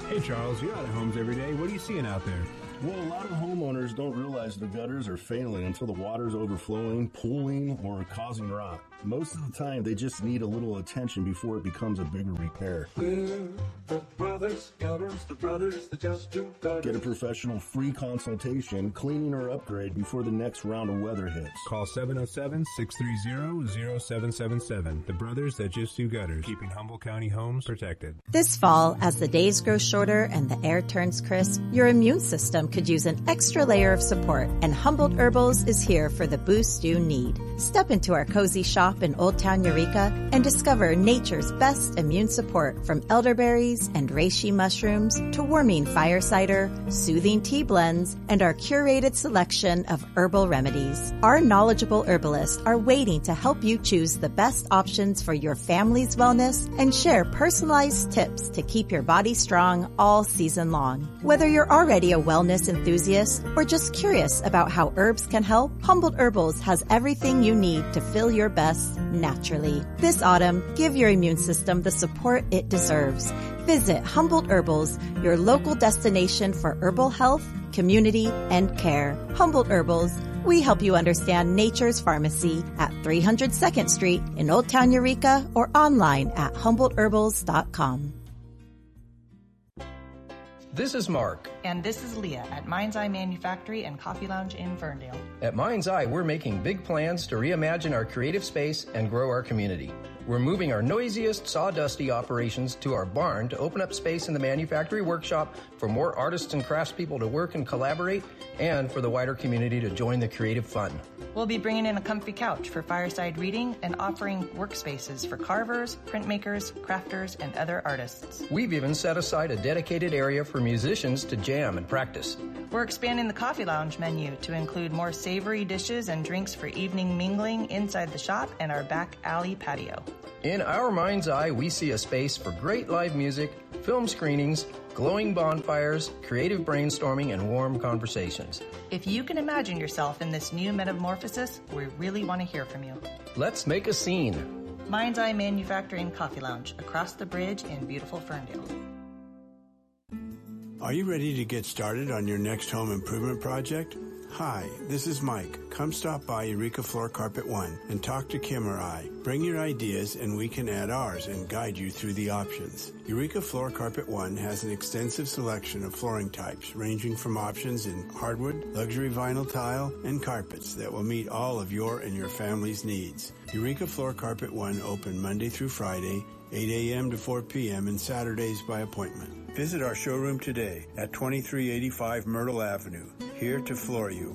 Hey Charles, you're out of homes every day. What are you seeing out there? Well, a lot of homeowners don't realize their gutters are failing until the water's overflowing, pooling, or causing rot. Most of the time, they just need a little attention before it becomes a bigger repair. We're the brothers, gutters, the brothers that just do gutters. Get a professional free consultation, cleaning or upgrade before the next round of weather hits. Call 707-630-0777. The brothers that just do gutters, keeping Humboldt County homes protected. This fall, as the days grow shorter and the air turns crisp, your immune system could use an extra layer of support, and Humboldt Herbals is here for the boost you need. Step into our cozy shop in Old Town Eureka and discover nature's best immune support, from elderberries and reishi mushrooms to warming fire cider, soothing tea blends, and our curated selection of herbal remedies. Our knowledgeable herbalists are waiting to help you choose the best options for your family's wellness and share personalized tips to keep your body strong all season long. Whether you're already a wellness enthusiast or just curious about how herbs can help, Humboldt Herbals has everything you need to feel your best naturally. This autumn, give your immune system the support it deserves. Visit Humboldt Herbals, your local destination for herbal health, community, and care. Humboldt Herbals, we help you understand nature's pharmacy at 300 2nd Street in Old Town Eureka or online at HumboldtHerbals.com. This is Mark. And this is Leah at Mind's Eye Manufactory and Coffee Lounge in Ferndale. At Mind's Eye, we're making big plans to reimagine our creative space and grow our community. We're moving our noisiest, sawdusty operations to our barn to open up space in the manufactory workshop for more artists and craftspeople to work and collaborate, and for the wider community to join the creative fun. We'll be bringing in a comfy couch for fireside reading and offering workspaces for carvers, printmakers, crafters, and other artists. We've even set aside a dedicated area for musicians to jam and practice. We're expanding the coffee lounge menu to include more savory dishes and drinks for evening mingling inside the shop and our back alley patio. In our Mind's Eye, we see a space for great live music, film screenings, glowing bonfires, creative brainstorming, and warm conversations. If you can imagine yourself in this new metamorphosis, we really want to hear from you. Let's make a scene. Mind's Eye Manufacturing Coffee Lounge, across the bridge in beautiful Ferndale. Are you ready to get started on your next home improvement project? Hi, this is Mike. Come stop by Eureka Floor Carpet One and talk to Kim or I. Bring your ideas and we can add ours and guide you through the options. Eureka Floor Carpet One has an extensive selection of flooring types ranging from options in hardwood, luxury vinyl tile, and carpets that will meet all of your and your family's needs. Eureka Floor Carpet One open Monday through Friday, 8 a.m. to 4 p.m. and Saturdays by appointment. Visit our showroom today at 2385 Myrtle Avenue, here to floor you.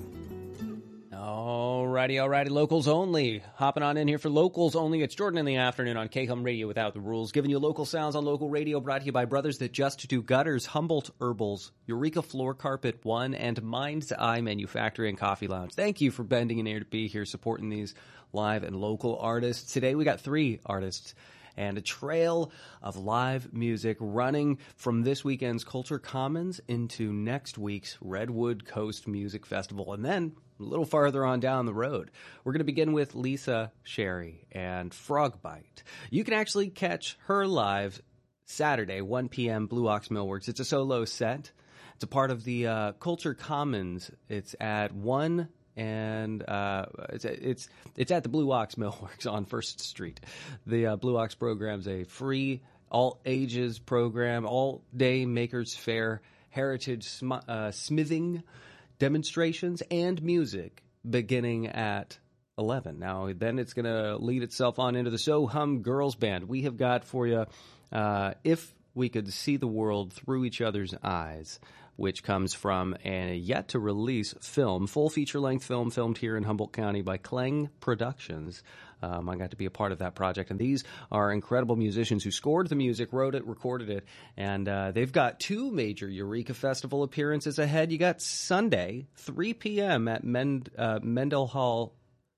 Alrighty, locals only. Hopping on in here for locals only. It's Jordan in the afternoon on KHUM Radio Without the Rules, giving you local sounds on local radio, brought to you by Brothers That Just Do Gutters, Humboldt Herbals, Eureka Floor Carpet One, and Mind's Eye Manufacturing and Coffee Lounge. Thank you for bending an ear to be here supporting these live and local artists. Today we got 3 artists and a trail of live music running from this weekend's Culture Commons into next week's Redwood Coast Music Festival. And then a little farther on down the road, we're going to begin with Lisa Sherry and Frogbite. You can actually catch her live Saturday, 1 p.m., Blue Ox Millworks. It's a solo set. It's a part of the Culture Commons. It's at 1 and it's at the Blue Ox Millworks on 1st Street. The Blue Ox program's a free all-ages program, all-day Makers Fair, heritage smithing demonstrations, and music beginning at 11. Now, then it's going to lead itself on into the So Hum Girls Band. We have got for you If We Could See the World Through Each Other's Eyes, which comes from a yet-to-release film, full feature-length film filmed here in Humboldt County by Clang Productions. I got to be a part of that project, and these are incredible musicians who scored the music, wrote it, recorded it, and they've got 2 major Eureka Festival appearances ahead. You got Sunday, 3 p.m. at Mendenhall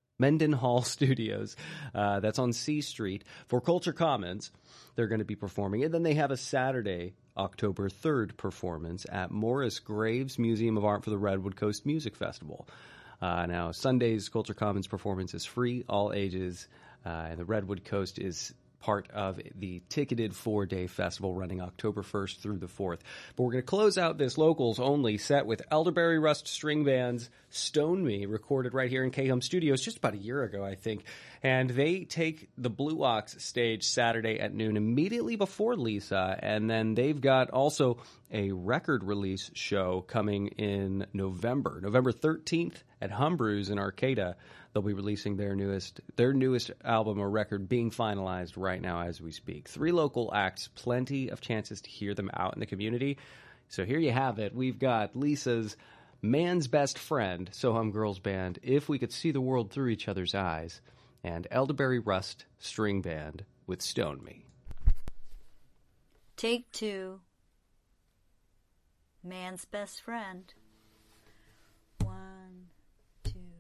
Studios. That's on C Street. For Culture Commons, they're going to be performing. And then they have a Saturday, October 3rd performance at Morris Graves Museum of Art for the Redwood Coast Music Festival. Now, Sunday's Culture Commons performance is free, all ages, and the Redwood Coast is part of the ticketed 4-day festival running October 1st through the 4th. But we're going to close out this locals-only set with Elderberry Rust String Band's Stone Me, recorded right here in KHUM Studios just about a year ago, I think. And they take the Blue Ox stage Saturday at noon, immediately before Lisa. And then they've got also a record release show coming in November 13th at Humbrew's in Arcata. They'll be releasing their newest album or record being finalized right now as we speak. 3 local acts, plenty of chances to hear them out in the community. So here you have it. We've got Lisa's Man's Best Friend, Soham Girls Band, If We Could See the World Through Each Other's Eyes, and Elderberry Rust String Band with Stone Me. Take 2. Man's Best Friend.